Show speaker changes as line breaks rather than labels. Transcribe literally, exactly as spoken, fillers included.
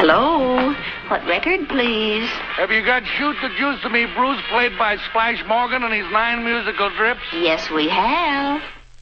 Hello? What record, please?
Have you got Shoot the Juice to Me, Bruce, played by Splash Morgan and his nine musical drips?
Yes, we have.